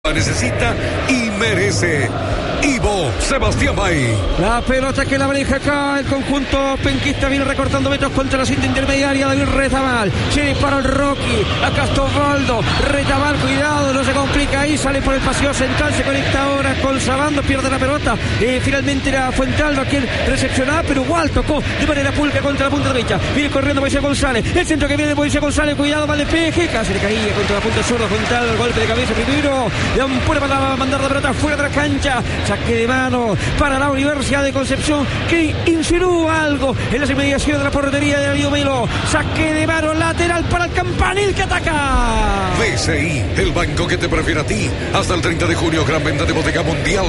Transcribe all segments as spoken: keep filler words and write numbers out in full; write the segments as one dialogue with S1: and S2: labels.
S1: necesita y merece. Ivo Sebastián Bay.
S2: La pelota que la maneja acá el conjunto penquista, viene recortando metros contra la cinta intermediaria. David Retamal, se para el Rocky, acá está Osvaldo Retamal, cuidado, no se complica ahí, sale por el pasillo central, se conecta ahora con Sabando, pierde la pelota, eh, finalmente era Fuentealba quien recepcionaba, pero igual tocó de manera pulcra contra la punta derecha, viene corriendo Moisés González, el centro que viene de Moisés González, cuidado, mal despeje, casi le caía contra la punta zurda, Fuentealba, golpe de cabeza primero, le dan pura para mandar la pelota fuera de la cancha, saque de mano para la Universidad de Concepción, que insinúa algo en las inmediaciones de la portería de Darío Melo. Saque de mano lateral para el Campanil que ataca.
S1: B C I, el banco que te prefiere a ti. Hasta el treinta de junio, gran venta de Bodega Mundial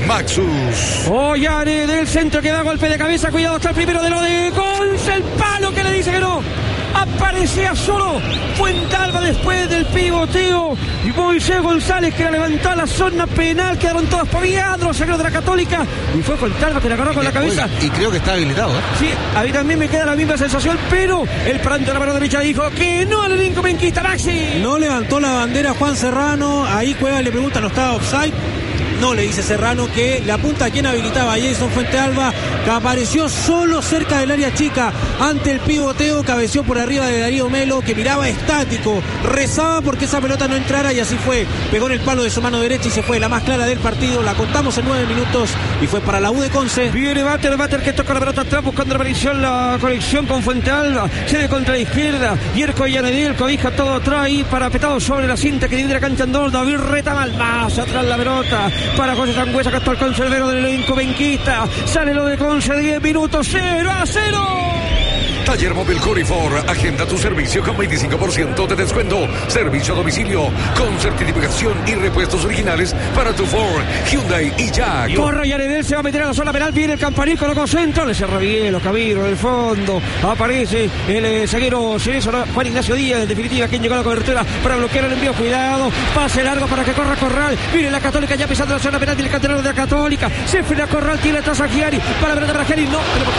S1: Maxus.
S2: Ollane del centro que da golpe de cabeza, cuidado, hasta el primero de lo de González, el palo que le dice que no. Aparecía solo Fuentealba después del pivoteo y Moisés González que la levantó a la zona penal, quedaron todos paviados los saqueros de la Católica y fue Fuentealba que la agarró con la cabeza.
S3: Y creo que está habilitado, ¿eh?
S2: Sí, a mí también me queda la misma sensación, pero el parante de la mano derecha dijo que no al elenco penquista. Maxi
S4: no levantó la bandera Juan Serrano, ahí Cueva le pregunta, ¿no estaba offside? No, le dice Serrano que la punta a quien habilitaba a Jason Fuentealba, que apareció solo cerca del área chica ante el pivoteo, cabeció por arriba de Darío Melo, que miraba estático, rezaba porque esa pelota no entrara y así fue, pegó en el palo de su mano derecha y se fue, la más clara del partido, la contamos en nueve minutos y fue para la U de Conce.
S2: Viene Bater, Bater que toca la pelota atrás buscando la aparición, la conexión con Fuentealba, se ve contra la izquierda, Yerko Yanedil cobija todo atrás y parapetado sobre la cinta que divide la cancha en dos, David Retamal, más atrás la pelota para José Sangüesa, que está el conservero del elenco benquista. Sale lo de Conce, diez minutos, cero a cero.
S1: Taller Móvil Corifor, agenda tu servicio con veinticinco por ciento de descuento. Servicio a domicilio con certificación y repuestos originales para tu Ford, Hyundai y Jack.
S2: Corre Yaredel, se va a meter a la zona penal, viene el Campanil, colocó centro, le cerra bien los Cabiro del fondo. Aparece el eh, zaguero Cerezo, Juan Ignacio Díaz, en definitiva, quien llegó a la cobertura para bloquear el envío. Cuidado, pase largo para que corra Corral. Viene la Católica ya pisando la zona penal del canterano de la Católica. Se frena Corral, tiene atrás a Giari. Para la pelota para Giari, no, pero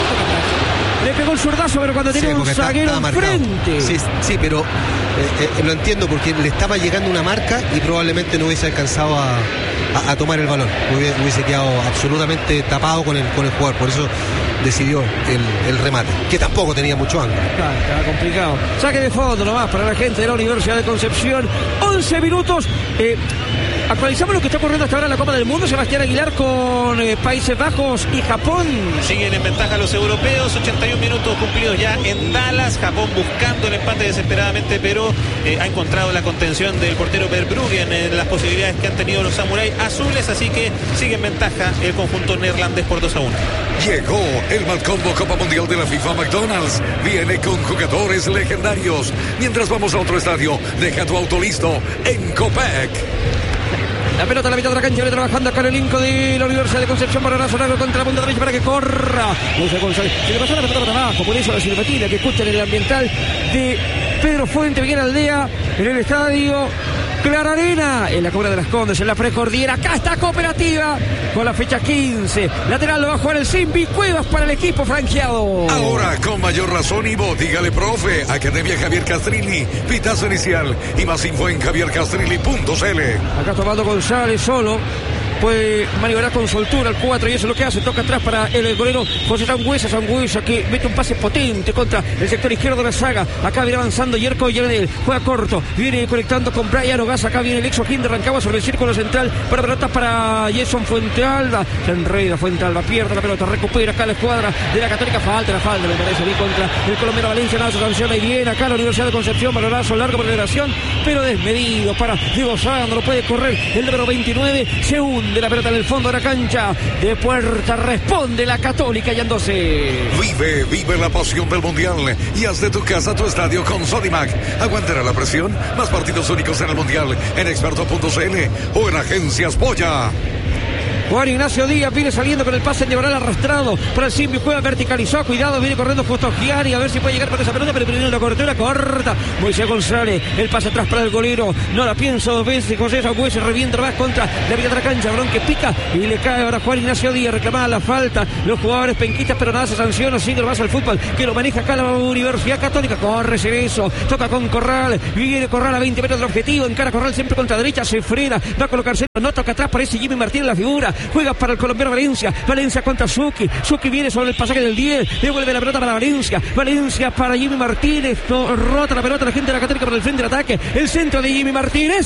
S2: le pegó el zurdazo, pero cuando sí, tenía un zaguero enfrente.
S3: Sí, sí, pero eh, eh, lo entiendo porque le estaba llegando una marca y probablemente no hubiese alcanzado a, a, a tomar el balón. Hubiese, hubiese quedado absolutamente tapado con el, con el jugador. Por eso decidió el, el remate, que tampoco tenía mucho ángulo.
S2: Claro, estaba complicado. Saque de fondo nomás para la gente de la Universidad de Concepción. once minutos. Eh, Actualizamos lo que está ocurriendo hasta ahora en la Copa del Mundo. Sebastián Aguilar con eh, Países Bajos y Japón.
S5: Siguen en ventaja los europeos. ochenta y un minutos cumplidos ya en Dallas. Japón buscando el empate desesperadamente, pero eh, ha encontrado la contención del portero Verbruggen en las posibilidades que han tenido los samuráis azules. Así que sigue en ventaja el conjunto neerlandés por dos a uno.
S1: Llegó el Malcombo Copa Mundial de la FIFA McDonald's. Viene con jugadores legendarios. Mientras vamos a otro estadio, deja tu auto listo en Copec.
S2: La pelota a la mitad de la cancha, viene trabajando acá el elenco de la Universidad de Concepción. Balonazo largo contra la punta derecha para que corra José González. Se le pasó la pelota para abajo, por eso la silbatina que escuchan en el ambiental de Pedro Fuente, Miguel Aldea, en el estadio Clara Arena, en la Cobra de las Condes, en la precordillera. Acá está Cooperativa con la fecha quince. Lateral lo va a jugar el Simbi. Cuevas para el equipo franqueado.
S1: Ahora con mayor razón, Ivo, dígale profe. Academia Javier Castrilli, pitazo inicial y más info en javier castrilli punto c l.
S2: Acá tomando González solo. Puede maniobrar con soltura al cuatro y eso es lo que hace. Toca atrás para el golero José Sangüesa. Sangüesa que mete un pase potente contra el sector izquierdo de la saga. Acá viene avanzando Yerko Yanedel. Juega corto. Viene conectando con Brian Ogaz. Acá viene el ex Joaquín de Rancagua sobre el círculo central. Para pelotas para Jason Fuentealba. Se enreda Fuentealba. Pierde la pelota. Recupera acá la escuadra de la Católica. Falta la falta. Me parece bien contra el colombiano Valencia. Nada, su sanción ahí viene. Acá la Universidad de Concepción. Balonazo largo por elevación. Pero desmedido para Diego Sandro. Puede correr el número veintinueve. Se hunde de la pelota en el fondo de la cancha de Puerta, responde la Católica y andose.
S1: Vive, vive la pasión del Mundial y haz de tu casa tu estadio con Sodimac. Aguantará la presión, más partidos únicos en el Mundial en experto punto c l o en Agencias Boya.
S2: Juan Ignacio Díaz viene saliendo con el pase de Oral arrastrado por el Simio, juega verticalizó, cuidado, viene corriendo justo Giari, a ver si puede llegar con esa pelota, pero primero la cobertura corta. Moisés González, el pase atrás para el golero, no la pienso dos veces, José Sangüesa se revienta más contra la mitad de la cancha, balón que pica y le cae ahora Juan Ignacio Díaz, reclamada la falta, los jugadores penquistas, pero nada se sanciona, sigue más al fútbol, que lo maneja acá la Universidad Católica, corre Cerezo, toca con Corral, viene Corral a veinte metros del objetivo, encara Corral siempre contra derecha, se frena, va a colocarse, no toca atrás, parece Jimmy Martínez la figura, juega para el colombiano Valencia, Valencia contra Suki, Suki viene sobre el pasaje del diez, devuelve la pelota para Valencia, Valencia para Jimmy Martínez, no, rota la pelota la gente de la Católica por el frente del ataque, el centro de Jimmy Martínez.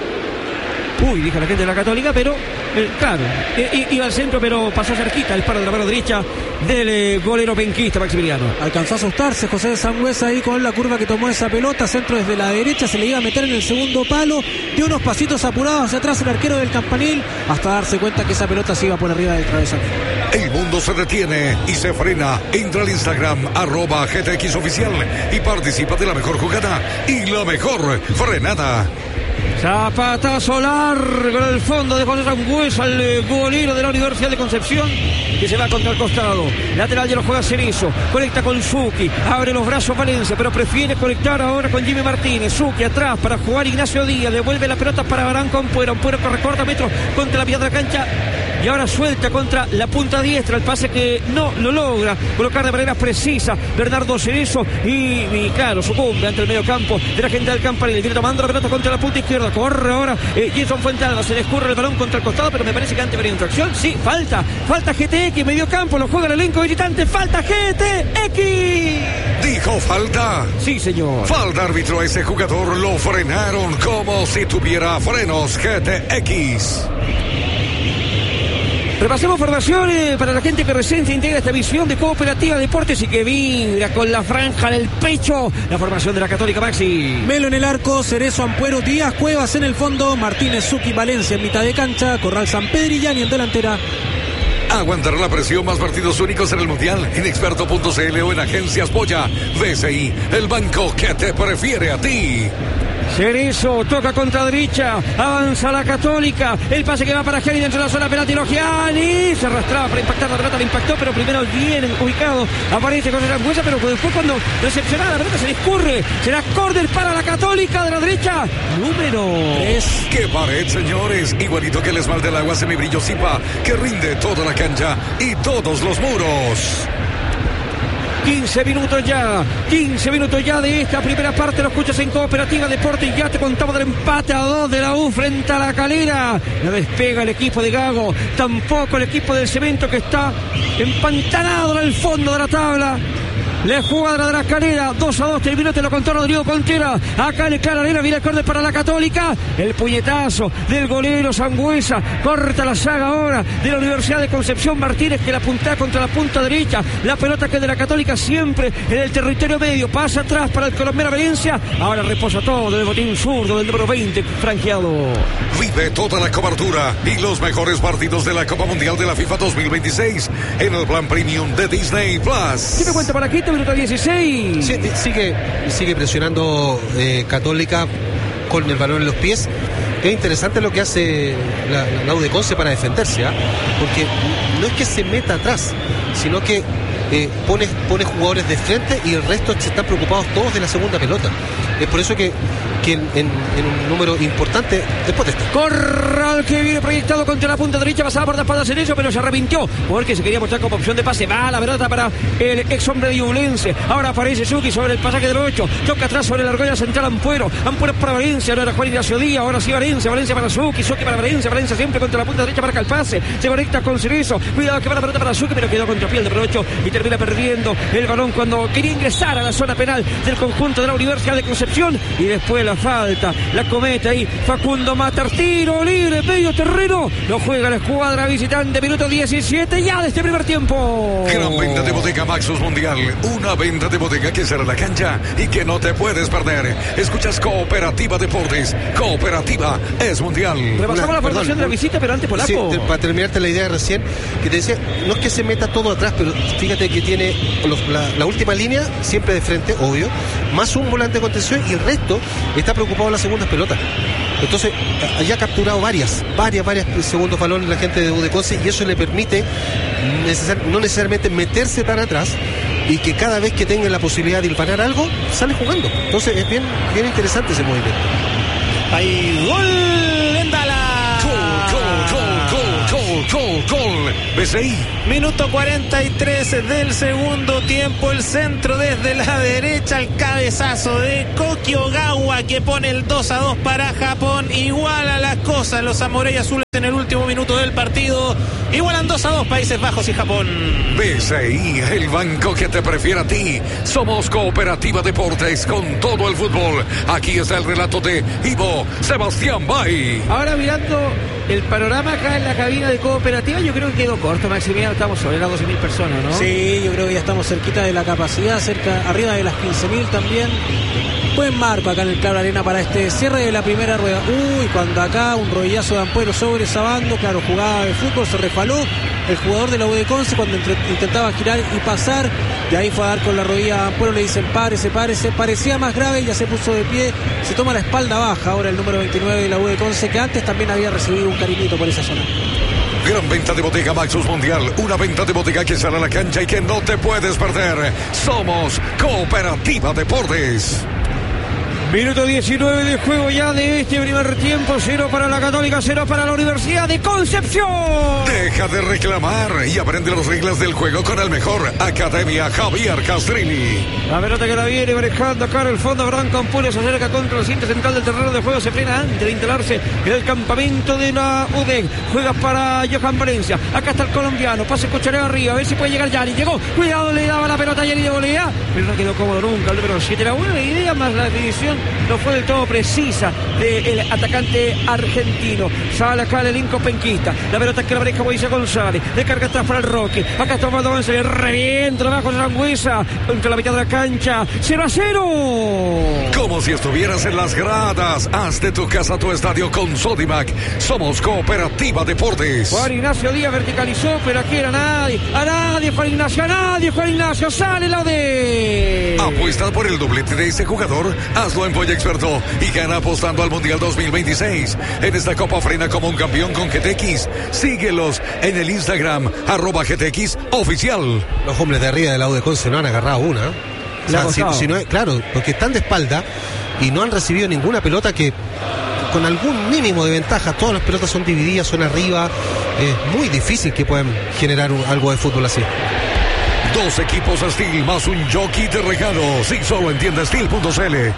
S2: Uy, dijo la gente de la Católica, pero eh, claro, eh, iba al centro, pero pasó cerquita el paro de la mano derecha del eh, golero penquista Maximiliano.
S4: Alcanzó a asustarse José de Sangüesa ahí con la curva que tomó esa pelota, centro desde la derecha, se le iba a meter en el segundo palo, dio unos pasitos apurados hacia atrás el arquero del Campanil, hasta darse cuenta que esa pelota se iba por arriba del travesaño.
S1: El mundo se detiene y se frena. Entra al Instagram, arroba G T X Oficial, y participa de la mejor jugada y la mejor frenada.
S2: Zapatazo largo en el fondo de José Sangüesa, el golero de la Universidad de Concepción, que se va contra el costado. Lateral ya lo juega Cerezo, conecta con Suki, abre los brazos Valencia, pero prefiere conectar ahora con Jimmy Martínez. Suki atrás para jugar Ignacio Díaz, devuelve la pelota para Barán con Puero. Puero que recorta metros contra la mitad de la cancha. Y ahora suelta contra la punta diestra, el pase que no lo logra colocar de manera precisa Bernardo Cerezo y, y claro, sucumbe ante el medio campo de la gente del Campanil. Viene tomando la pelota contra la punta izquierda, corre ahora eh, Jason Fuentalba, se le escurre el balón contra el costado, pero me parece que antes venía infracción. Sí, falta, falta G T X, medio campo, lo juega el elenco visitante, falta G T X.
S1: Dijo falta.
S2: Sí, señor.
S1: Falta, árbitro, a ese jugador lo frenaron como si tuviera frenos G T X.
S2: Repasemos formaciones para la gente que recién se integra esta visión de Cooperativa Deportes y que vibra con la franja en el pecho. La formación de la Católica, Maxi.
S4: Melo en el arco, Cerezo, Ampuero, Díaz, Cuevas en el fondo, Martínez, Suki, Valencia en mitad de cancha, Corral, San Pedro y Yani en delantera.
S1: Aguantar la presión, más partidos únicos en el Mundial, en experto punto c l o en Agencias Polla. B C I, el banco que te prefiere a ti.
S2: Cerezo toca contra derecha, avanza la Católica, el pase que va para Gianni dentro de la zona penal, Gianni se arrastraba para impactar la pelota, le impactó, pero primero bien ubicado, aparece con la Sangüesa, pero después cuando recepcionada la pelota se le escurre, será córner para la Católica de la derecha, número tres.
S1: ¡Qué pared, señores! Igualito que el esmalte del agua semibrillo Zipa, que rinde toda la cancha y todos los muros.
S2: quince minutos ya, quince minutos ya de esta primera parte, lo escuchas en Cooperativa Deportes y ya te contamos del empate a dos de la U frente a la Calera. No despega el equipo de Gago, tampoco el equipo del Cemento, que está empantanado en el fondo de la tabla. La jugada de la Calera, dos a dos, terminó, te lo contó Rodrigo Contreras. Acá en el Clararena viene el córner para la Católica. El puñetazo del golero Sangüesa, corta la saga ahora de la Universidad de Concepción. Martínez que la puntea contra la punta derecha. La pelota que de la Católica siempre en el territorio medio. Pasa atrás para el colombiano Valencia. Ahora reposa todo el botín zurdo del número veinte, franqueado.
S1: Vive toda la cobertura y los mejores partidos de la Copa Mundial de la FIFA dos mil veintiséis en el plan premium de Disney Plus.
S2: ¿Qué me cuenta para aquí? Minuto dieciséis.
S3: Sí, sigue, sigue presionando eh, Católica con el balón en los pies. Es interesante lo que hace la, la U de Conce para defenderse, ¿eh? Porque no es que se meta atrás, sino que eh, pone, pone jugadores de frente y el resto están preocupados todos de la segunda pelota. Es por eso que, que en, en, en un número importante después de estar.
S2: Corral que viene proyectado contra la punta derecha, pasaba por la espalda en eso, pero se arrepintió porque se quería mostrar como opción de pase. Va la pelota para el ex hombre de Ñublense. Ahora aparece Suki sobre el pasaje del ocho, toca atrás sobre la argolla central Ampuero. Ampuero para Valencia, ahora Juan Ignacio Díaz, ahora sí Valencia, Valencia para Suki, Suki para Valencia, Valencia siempre contra la punta derecha, marca el pase, se conecta con Cerezo, cuidado que va la pelota para Suki, pero quedó contra piel de Provecho y termina perdiendo el balón cuando quería ingresar a la zona penal del conjunto de la Universidad de Concepción. Y después la falta, la comete ahí Facundo Matar, tiro libre, medio terreno, lo juega la escuadra visitante, minuto diecisiete ya de este primer tiempo.
S1: Gran venta de Bodega Maxus Mundial, una venta de bodega que será la cancha y que no te puedes perder. Escuchas Cooperativa Deportes, Cooperativa es Mundial.
S2: Repasamos la formación de la visita, pero antes Polaco.
S3: Sí, te, para terminarte la idea recién, que te decía, no es que se meta todo atrás, pero fíjate que tiene los, la, la última línea siempre de frente, obvio, más un volante de contención y el resto está preocupado en las segundas pelotas. Entonces, ya ha capturado varias, varias, varias segundos balones la gente de U D Conce, y eso le permite necesar, no necesariamente meterse tan atrás, y que cada vez que tenga la posibilidad de hilvanar algo, sale jugando. Entonces es bien, bien interesante ese movimiento.
S5: Hay gol en Dallas.
S1: Gol, gol, gol, B C I.
S5: Minuto cuarenta y tres del segundo tiempo. El centro desde la derecha, el cabezazo de Koki Ogawa que pone el dos a dos para Japón. Iguala las cosas los Samurai Azules en el último minuto del partido. Igualan dos a dos Países Bajos y Japón.
S1: B C I, el banco que te prefiere a ti. Somos Cooperativa Deportes con todo el fútbol. Aquí está el relato de Ivo Sebastián Bay.
S2: Ahora mirando el panorama acá en la cabina de Cooperativa, yo creo que quedó corto, Maximiliano. Estamos sobre las doce mil personas, ¿no?
S4: Sí, yo creo que ya estamos cerquita de la capacidad, cerca, arriba de las quince mil también. Buen marco acá en el Claro Arena para este cierre de la primera rueda. Uy, cuando acá un rodillazo de Ampuero sobre Sabando, claro, jugada de fútbol, se resbaló el jugador de la U D Conce cuando entre, intentaba girar y pasar, de ahí fue a dar con la rodilla a Ampuero, le dicen párese, párese, parecía más grave, ya se puso de pie, se toma la espalda baja ahora el número veintinueve de la U D Conce, que antes también había recibido un cariñito por esa zona.
S1: Gran venta de Bodega Maxus Mundial, una venta de bodega que sale a la cancha y que no te puedes perder. Somos Cooperativa Deportes.
S2: Minuto diecinueve de juego ya de este primer tiempo. Cero para la Católica, cero para la Universidad de Concepción.
S1: Deja de reclamar y aprende las reglas del juego con el mejor. Academia Javier Castrilli.
S2: La pelota que la viene manejando acá en el fondo. Abraham Campules se acerca contra el cinto central del terreno de juego. Se frena antes de instalarse en el campamento de la U D E C. Juega para Johan Valencia. Acá está el colombiano. Pase cuchareo arriba. A ver si puede llegar Yari. Llegó. Cuidado, le daba la pelota a Yari de volea. Pero no quedó cómodo nunca. El número siete. La buena idea más la definición no fue del todo precisa del atacante argentino. Sale acá el elenco penquista. La pelota que la maneja Moisés González. De carga atrás para el Roque. Acá está Osvaldo González. Revienta abajo de Sangüesa. Contra la mitad de la cancha. cero a cero.
S1: Como si estuvieras en las gradas. Haz de tu casa tu estadio con Sodimac. Somos Cooperativa Deportes.
S2: Juan Ignacio Díaz verticalizó, pero aquí era nadie. A nadie, Juan Ignacio. A nadie, Juan Ignacio. Sale la de.
S1: Apuesta por el doblete de ese jugador. Hazlo en Polla Experto y gana apostando al Mundial dos mil veintiséis. En esta Copa frena como un campeón con G T X. Síguelos en el Instagram, arroba G T X oficial.
S3: Los hombres de arriba de la U D Conce no han agarrado una. O sea, si, si no, claro, porque están de espalda y no han recibido ninguna pelota que con algún mínimo de ventaja. Todas las pelotas son divididas, son arriba. Es muy difícil que puedan generar un, algo de fútbol así.
S1: Dos equipos Steel más un jockey de regalo. Si solo entiende Steel punto c l.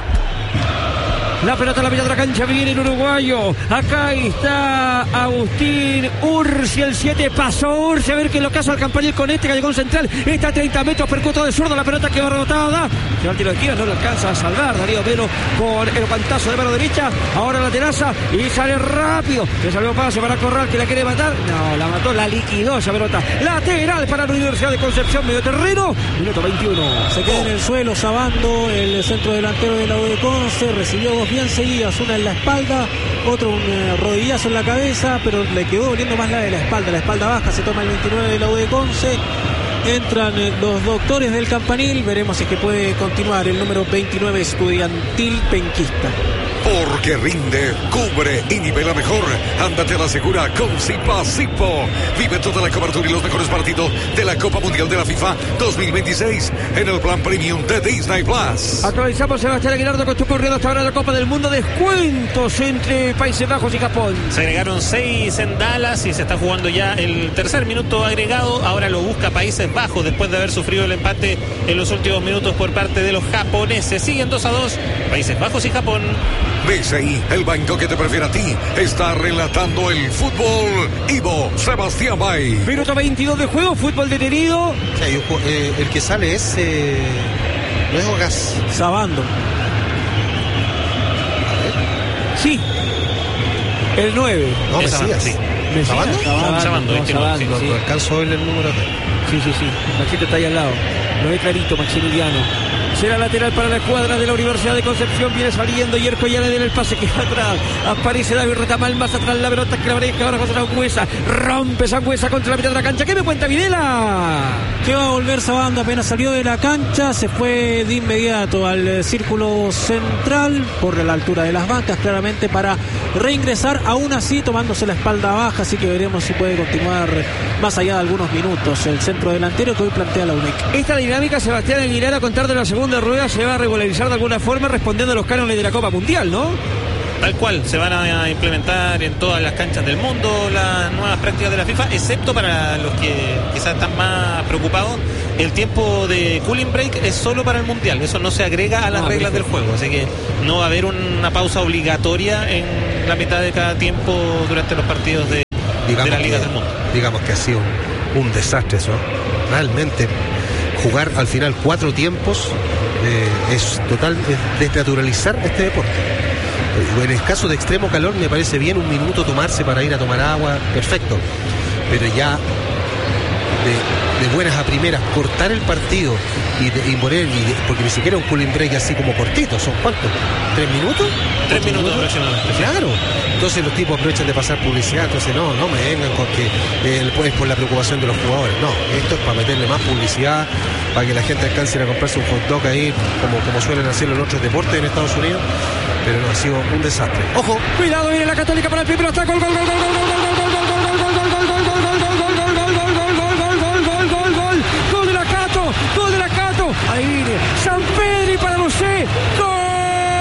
S2: La pelota en la mitad de la cancha viene el uruguayo. Acá está Agustín Ursi, el siete. Pasó Ursi, a ver qué lo caza el campanil con este callejón central. Está a treinta metros, percuto de zurdo. La pelota que va rebotada. Se va al tiro de esquina, no lo alcanza a salvar Darío Melo con el guantazo de mano derecha. Ahora la teraza y sale rápido. Le salió pase para Corral, que la quiere matar. No, la mató, la liquidó esa pelota. Lateral para la Universidad de Concepción, medio terreno. Minuto veintiuno.
S4: Se queda en el suelo Sabando, el centro delantero de la U D Conce. Recibió dos bien seguidas, una en la espalda, otro un eh, rodillazo en la cabeza, pero le quedó doliendo más la de la espalda, la espalda baja. Se toma el veintinueve de la U D Conce. Entran eh, los doctores del campanil, veremos si es que puede continuar el número veintinueve estudiantil penquista.
S1: Porque rinde, cubre y nivela mejor. Ándate a la segura con Zipa Zipo. Vive toda la cobertura y los mejores partidos de la Copa Mundial de la FIFA dos mil veintiséis en el plan premium de Disney Plus.
S2: Actualizamos Sebastián Aguilardo con tu corriendo hasta ahora la Copa del Mundo. Descuentos entre Países Bajos y Japón.
S5: Se agregaron seis en Dallas y se está jugando ya el tercer minuto agregado. Ahora lo busca Países Bajos después de haber sufrido el empate en los últimos minutos por parte de los japoneses. Siguen dos a dos Países Bajos y Japón.
S1: B C I, el banco que te prefiere a ti, está relatando el fútbol. Ivo Sebastián Bay.
S2: Minuto veintidós de juego, fútbol detenido.
S3: O sea, yo, eh, el que sale es eh, no es Ogas.
S4: Sabando.
S2: Sí. El nueve.
S3: No,
S5: Es
S3: Mesías.
S5: sí.
S3: ¿Sabando?
S5: Sabando,
S2: Sabando,
S5: disculpa,
S2: Sabando,
S5: sí.
S3: No,
S2: sí.
S3: no alcanzo a ver el número acá.
S2: Sí, sí, sí. Machito está ahí al lado. Lo ve clarito, Maximiliano. Será lateral para la escuadra de la Universidad de Concepción. Viene saliendo Yerko, ya le viene el pase que va atrás. Aparece David Retamal, más atrás la pelota que la maneja ahora José Sangüesa. Rompe Sangüesa contra la mitad de la cancha. ¿Qué me cuenta Videla?
S4: Que va a volver Sabando, apenas salió de la cancha, se fue de inmediato al eh, círculo central por la altura de las bancas, claramente para reingresar, aún así tomándose la espalda baja, así que veremos si puede continuar más allá de algunos minutos el centro delantero que hoy plantea la U N I C.
S2: Esta dinámica, Sebastián Aguilar, a contar de la segunda rueda, se va a regularizar de alguna forma respondiendo a los cánones de la Copa Mundial, ¿no?
S5: Tal cual, se van a implementar en todas las canchas del mundo las nuevas prácticas de la FIFA, excepto para los que quizás están más preocupados. El tiempo de cooling break es solo para el Mundial, eso no se agrega a las
S2: no,
S5: reglas
S2: perfecto.
S5: del juego, así que no va a haber una pausa obligatoria en la mitad de cada tiempo durante los partidos de, de las ligas
S3: que,
S5: del mundo.
S3: Digamos que ha sido un, un desastre eso, realmente. Jugar al final cuatro tiempos eh, es total, es desnaturalizar este deporte. En el caso de extremo calor me parece bien un minuto tomarse para ir a tomar agua, perfecto, pero ya de, de buenas a primeras cortar el partido y, de, y poner, y de, porque ni siquiera un cooling break así como cortito, ¿son cuántos? ¿Tres minutos?
S5: Tres minutos aproximadamente.
S3: Claro, entonces los tipos aprovechan de pasar publicidad, entonces no, no me vengan con que eh, es por la preocupación de los jugadores, no, esto es para meterle más publicidad, para que la gente alcance a comprarse un hot dog ahí, como, como suelen hacerlo en otros deportes en Estados Unidos, pero no, ha sido un desastre. Ojo,
S2: cuidado, viene la Católica para el primero, está gol, gol, gol, gol, gol, gol, gol, gol, gol, gol, gol, gol, gol, gol, gol, gol, gol,